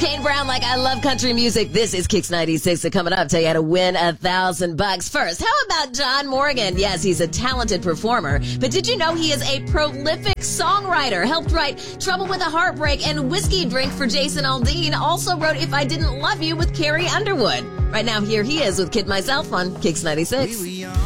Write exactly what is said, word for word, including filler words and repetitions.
Kane Brown, like I love country music. This is Kicks ninety-six. So coming up, tell you how to win a thousand bucks. First, how about John Morgan? Yes, he's a talented performer, but did you know he is a prolific songwriter? Helped write Trouble with a Heartbreak and Whiskey Drink for Jason Aldean. Also wrote If I Didn't Love You with Carrie Underwood. Right now, here he is with Kid Myself on Kicks ninety-six.